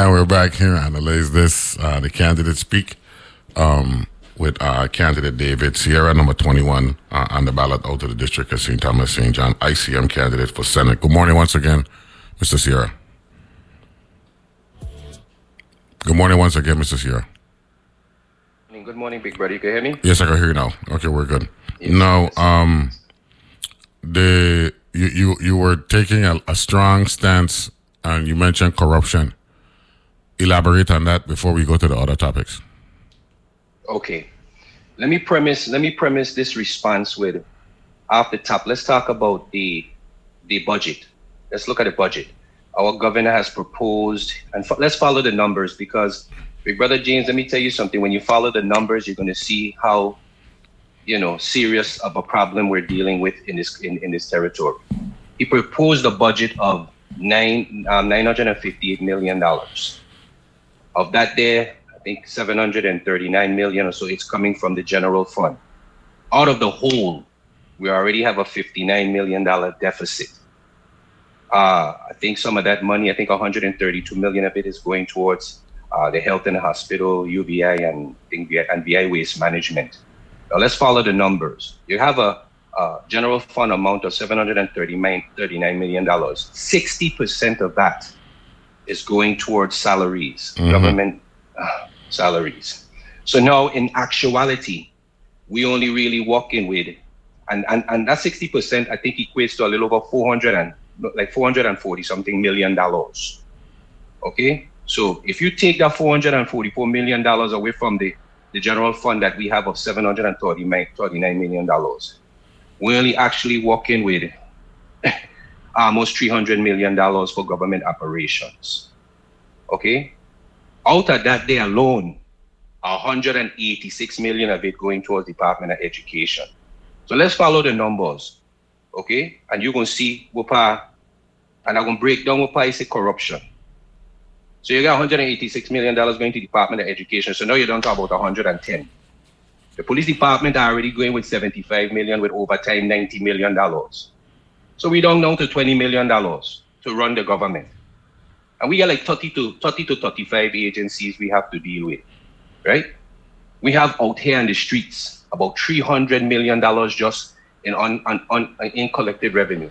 And we're back here to analyze this, the candidate speak, with candidate David Sierra, number 21, on the ballot out of the district of St. Thomas, St. John, ICM candidate for Senate. Good morning once again, Mr. Sierra. Good morning once again, Mr. Sierra. Good morning, big brother. You can hear me? Yes, I can hear you now. Okay, we're good. Yes, now, you were taking a strong stance, and you mentioned corruption. Elaborate on that before we go to the other topics. Okay. Let me premise this response with off the top. Let's talk about the budget. Let's look at the budget. Our governor has proposed, and let's follow the numbers, because big brother James, let me tell you something. When you follow the numbers, you're going to see how, serious of a problem we're dealing with in this territory. He proposed a budget of $958 million. Of that there, I think 739 million or so, it's coming from the general fund. Out of the whole, we already have a $59 million deficit. I think some of that money, I think 132 million of it is going towards the health and the hospital, UBI, and VI waste management. Now let's follow the numbers. You have a general fund amount of $739 million. 60% of that is going towards salaries, government salaries. So now in actuality, we only really walking with, and that 60% I think equates to a little over 440 something $million. Okay, so if you take that $444 million away from the general fund that we have of $739 million, we're only actually walking with almost $300 million for government operations. Okay, out of that day alone, 186 million of it going towards Department of Education. So let's follow the numbers. Okay, and you're going to see Whoopa, and I'm going to break down Whoopa is corruption. So you got $186 million going to Department of Education. So now you don't talk about 110. The police department are already going with 75 million, with overtime $90 million. So we don't down to $20 million to run the government. And we got like 30 to 35 agencies we have to deal with, right? We have out here in the streets about $300 million just in uncollected revenue.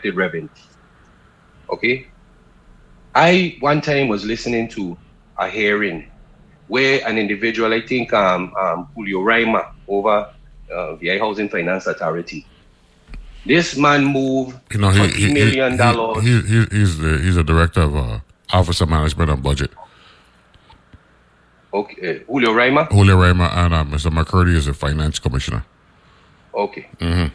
Okay? I one time was listening to a hearing where an individual, I think Julio Raima over VI Housing Finance Authority, this man moved $20 million. He's the director of Office of Management and Budget. Okay, Julio Raima, and Mr. McCurdy is a finance commissioner. Okay.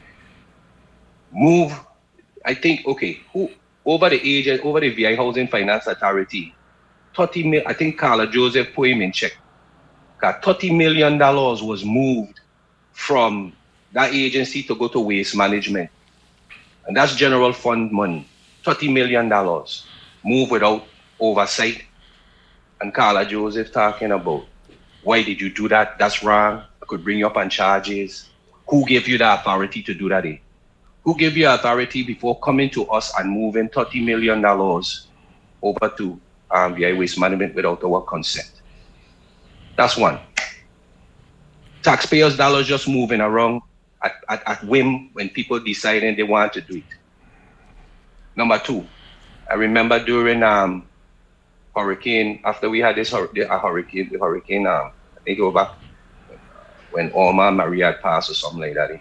Move, I think. Okay, who over the VI Housing Finance Authority, I think Carla Joseph put him in check. $30 million was moved from that agency to go to waste management. And that's general fund money. $30 million moved without oversight. And Carla Joseph talking about, why did you do that? That's wrong. I could bring you up on charges. Who gave you the authority to do that? Who gave you authority before coming to us and moving $30 million over to VI waste management without our consent? That's one. Taxpayers' dollars just moving around at whim when people deciding they want to do it. Number two, I remember during hurricane, after we had this hurricane, I think over when Irma Maria had passed or something like that.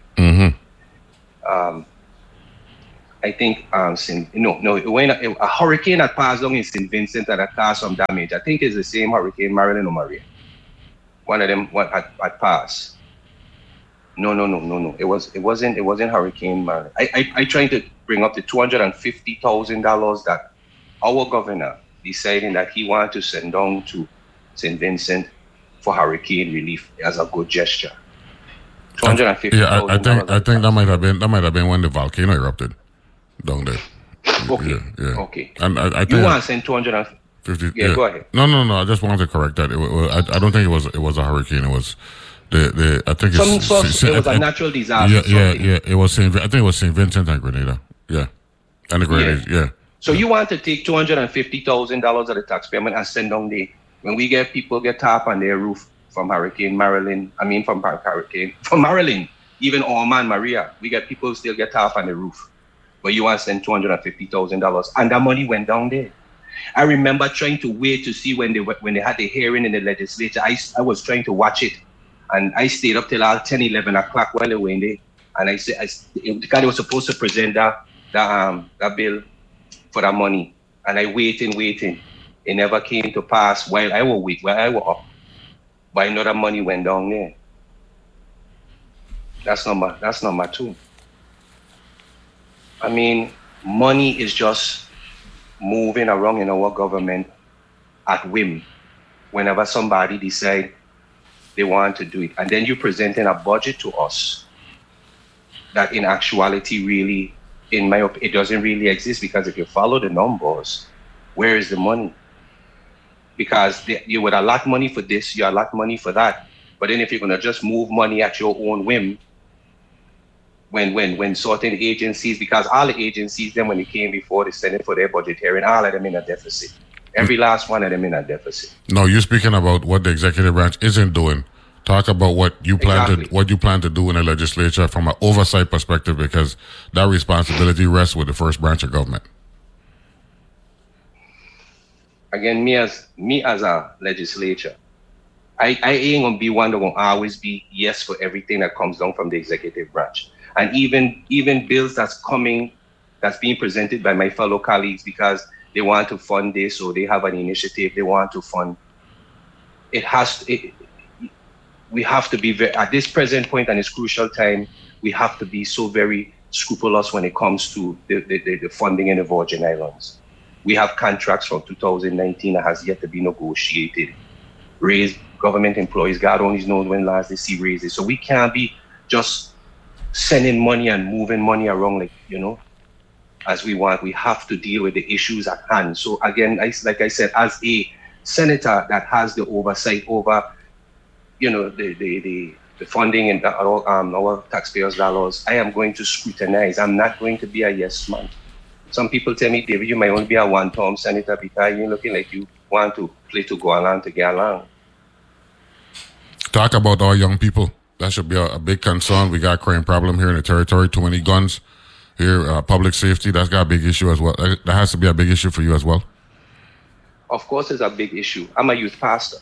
I think when a hurricane had passed down in St. Vincent and had caused some damage. I think it's the same hurricane, Marilyn or Maria. One of them had passed. No. It wasn't Hurricane Marilyn. I trying to bring up the $250,000 that our governor deciding that he wanted to send down to St. Vincent for hurricane relief as a good gesture. $250,000. Yeah, I think that might have been when the volcano erupted down there. Okay. Yeah. Okay. And I think you want to send 250? Yeah, go ahead. No. I just wanted to correct that. I don't think it was a hurricane. It was the I think it was a natural disaster. Yeah. It was I think it was St. Vincent and Grenada. Yeah, and the Grenadiers. Yeah. So you want to take $250,000 of the taxpayer money and send down there when we get people get tarp on their roof from Marilyn, even Orman, Maria, we get people still get tarp on the roof. But you want to send $250,000 and that money went down there. I remember trying to wait to see when they had the hearing in the legislature. I was trying to watch it, and I stayed up till 10, 11 o'clock while they were in there. And I said, because they were supposed to present that bill for that money, and I waiting. It never came to pass while I was up. But I know that money went down there. That's number two. I mean, money is just moving around in our government at whim whenever somebody decide they want to do it. And then you're presenting a budget to us that in actuality really, in my opinion, it doesn't really exist, because if you follow the numbers, where is the money? Because you would allot money for this, you allot money for that. But then if you're gonna just move money at your own whim, when certain agencies, because all the agencies, then when they came before the Senate for their budget hearing, all of them in a deficit. Every last one of them in a deficit. No, you're speaking about what the executive branch isn't doing. Talk about what you plan to do in the legislature from an oversight perspective, because that responsibility rests with the first branch of government. Again, me as a legislature, I ain't gonna be one that gonna always be yes for everything that comes down from the executive branch. And even bills that's being presented by my fellow colleagues because they want to fund this, or they have an initiative they want to fund. We have to be at this present point and this crucial time, we have to be so very scrupulous when it comes to the funding in the Virgin Islands. We have contracts from 2019 that has yet to be negotiated. Raised government employees, God only knows when last they see raises. So we can't be just sending money and moving money around as we want. We have to deal with the issues at hand. So again, like I said, as a senator that has the oversight over, the funding and our taxpayers' dollars, I am going to scrutinize. I'm not going to be a yes man. Some people tell me, David, you might only be a one-term senator because you're looking like you want to play to go along to get along. Talk about our young people. That should be a big concern. We got a crime problem here in the territory. Too many guns here. Public safety, that's got a big issue as well. That has to be a big issue for you as well. Of course, it's a big issue. I'm a youth pastor.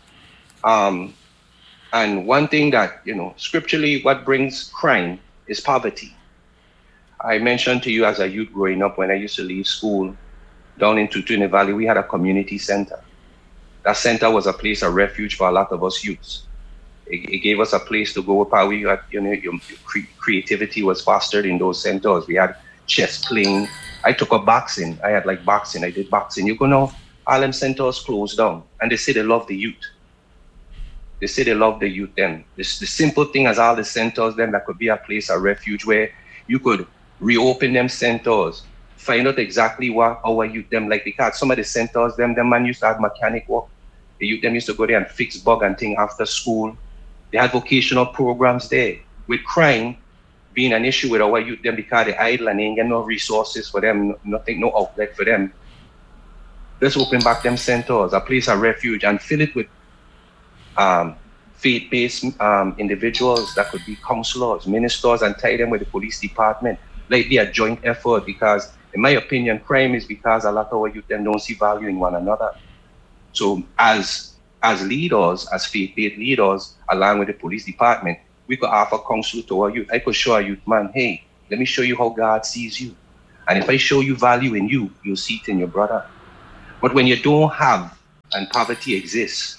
And one thing that, scripturally, what brings crime is poverty. I mentioned to you as a youth growing up, when I used to leave school down in Tutuni Valley, we had a community center. That center was a place of refuge for a lot of us youths. It gave us a place to go where we had, your creativity was fostered in those centers. We had chess playing. I took up boxing. I did boxing. All them centers closed down, and they say they love the youth. They say they love the youth then. The simple thing as all the centers then, that could be a place of refuge where you could reopen them centers, find out exactly what our youth them like, because some of the centers them man used to have mechanic work. The youth them used to go there and fix bug and thing after school. They had vocational programs there. With crime being an issue with our youth them because they idle and ain't get no resources for them, nothing, no outlet for them. Let's open back them centers, a place of refuge, and fill it with faith-based individuals that could be counselors, ministers, and tie them with the police department. Like be a joint effort, because in my opinion, crime is because a lot of our youth them don't see value in one another. So as leaders, as faith-based leaders, along with the police department, we could offer counsel to our youth. I could show our youth, man, hey, let me show you how God sees you. And if I show you value in you, you'll see it in your brother. But when you don't have and poverty exists,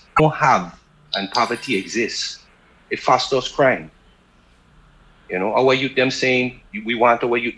it fosters crime. Our youth them saying we want our youth